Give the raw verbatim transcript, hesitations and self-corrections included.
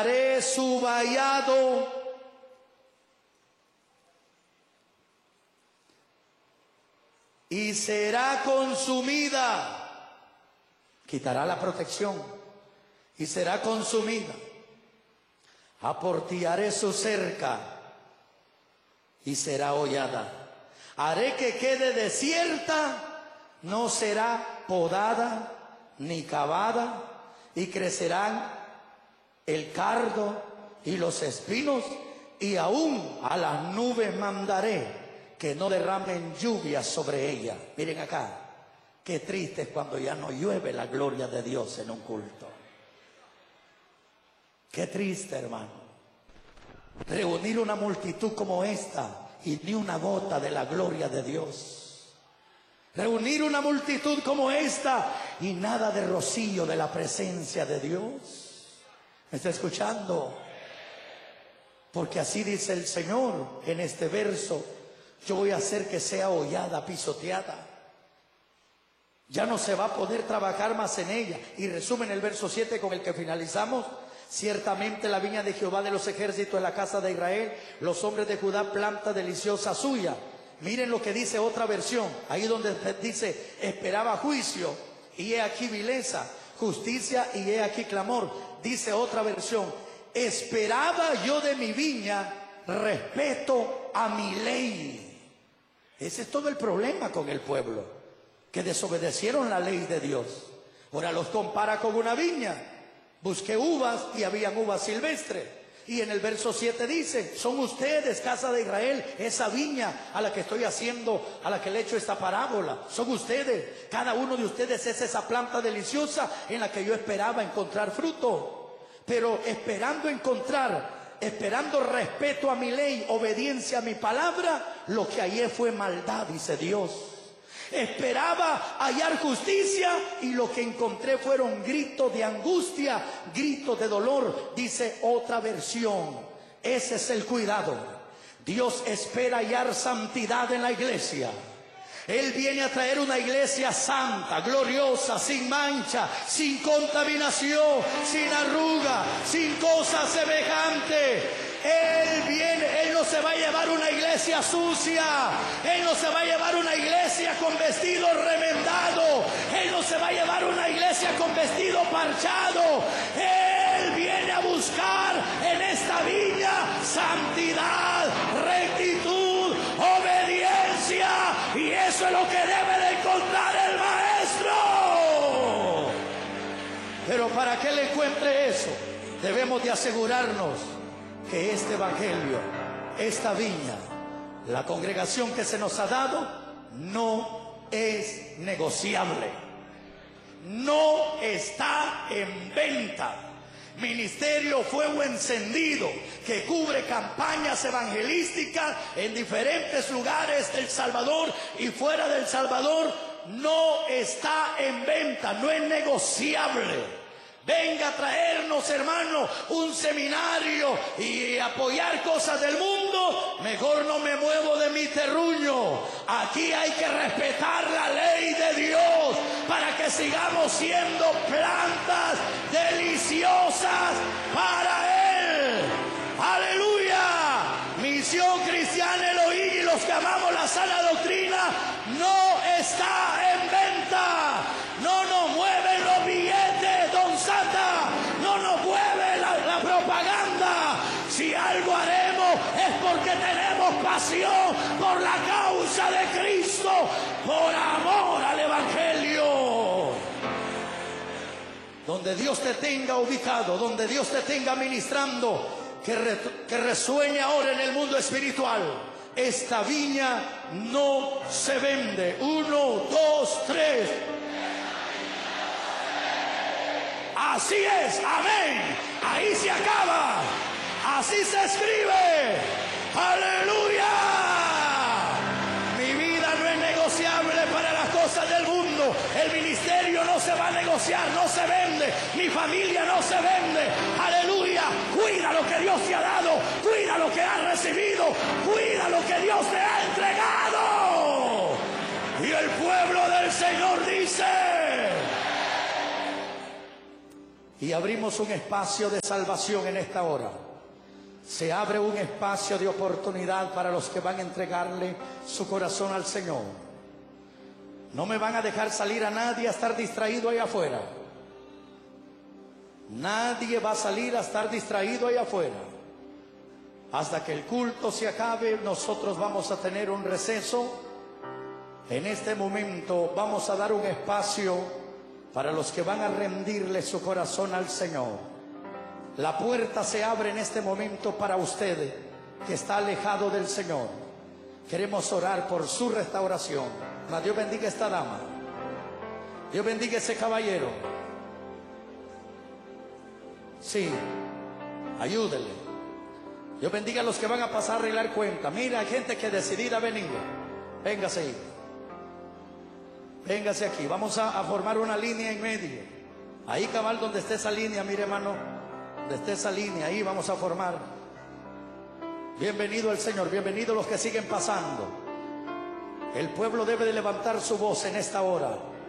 haré su vallado y será consumida. Quitará la protección y será consumida. Aportillaré su cerca y será hollada. Haré que quede desierta, no será podada ni cavada, y crecerán el cardo y los espinos, y aún a las nubes mandaré que no derramen lluvia sobre ella. Miren acá, qué triste es cuando ya no llueve la gloria de Dios en un culto. Qué triste, hermano. Reunir una multitud como esta y ni una gota de la gloria de Dios. Reunir una multitud como esta y nada de rocío de la presencia de Dios. ¿Me está escuchando? Porque así dice el Señor en este verso: yo voy a hacer que sea hollada, pisoteada. Ya no se va a poder trabajar más en ella. Y resumen el verso siete con el que finalizamos: ciertamente la viña de Jehová de los ejércitos es la casa de Israel, los hombres de Judá planta deliciosa suya. Miren lo que dice otra versión, ahí donde dice esperaba juicio y he aquí vileza, justicia y he aquí clamor. Dice otra versión: esperaba yo de mi viña respeto a mi ley. Ese es todo el problema con el pueblo, que desobedecieron la ley de Dios. Ahora los compara con una viña. Busqué uvas y habían uvas silvestres. Y en el verso siete dice: son ustedes, casa de Israel, esa viña a la que estoy haciendo, a la que le he hecho esta parábola. Son ustedes, cada uno de ustedes es esa planta deliciosa en la que yo esperaba encontrar fruto. Pero esperando encontrar, esperando respeto a mi ley, obediencia a mi palabra, lo que hallé fue maldad, dice Dios. Esperaba hallar justicia y lo que encontré fueron gritos de angustia, gritos de dolor, dice otra versión. Ese es el cuidado. Dios espera hallar santidad en la iglesia. Él viene a traer una iglesia santa, gloriosa, sin mancha, sin contaminación, sin arruga, sin cosa semejante. Él viene, Él no se va a llevar una iglesia sucia. Él no se va a llevar una iglesia con vestido remendado. Él no se va a llevar una iglesia con vestido parchado. Él viene a buscar en esta viña santidad, rectitud, obediencia. Y eso es lo que debe de encontrar el maestro. Pero para que Él encuentre eso, debemos de asegurarnos que este evangelio, esta viña, la congregación que se nos ha dado, no es negociable. No está en venta. Ministerio Fuego Encendido, que cubre campañas evangelísticas en diferentes lugares del Salvador y fuera del Salvador, no está en venta, no es negociable. Venga a traernos, hermano, un seminario y apoyar cosas del mundo. Mejor no me muevo de mi terruño. Aquí hay que respetar la ley de Dios para que sigamos siendo plantas deliciosas para Él. ¡Aleluya! Misión Cristiana Elohim y los que amamos la sana doctrina no está en venta. No nos mueven los billetes, don Santa. No nos mueve la, la propaganda. Si algo haremos es porque tenemos pasión por la causa de Cristo, por amor al Evangelio. Donde Dios te tenga ubicado, donde Dios te tenga ministrando, que, re, que resuene ahora en el mundo espiritual: esta viña no se vende. Uno, dos, tres. Así es, amén. Ahí se acaba. Así se escribe. Aleluya. Mi vida no es negociable para las cosas del mundo. El ministerio no se va a negociar, no se vende. Mi familia no se vende. Aleluya. Cuida lo que Dios te ha dado. Cuida lo que has recibido. Cuida lo que Dios te ha entregado. Y el pueblo del Señor dice: y abrimos un espacio de salvación en esta hora. Se abre un espacio de oportunidad para los que van a entregarle su corazón al Señor. No me van a dejar salir a nadie a estar distraído ahí afuera. Nadie va a salir a estar distraído ahí afuera. Hasta que el culto se acabe, nosotros vamos a tener un receso. En este momento vamos a dar un espacio para los que van a rendirle su corazón al Señor. La puerta se abre en este momento para usted que está alejado del Señor. Queremos orar por su restauración. Mas Dios bendiga a esta dama. Dios bendiga a ese caballero. Sí, ayúdele. Dios bendiga a los que van a pasar a arreglar cuenta. Mira, hay gente que decidida a venir. Véngase ahí. Véngase aquí. Vamos a, a formar una línea en medio. Ahí cabal donde esté esa línea, mire hermano. Donde esté esa línea, ahí vamos a formar. Bienvenido el Señor. Bienvenidos los que siguen pasando. El pueblo debe de levantar su voz en esta hora.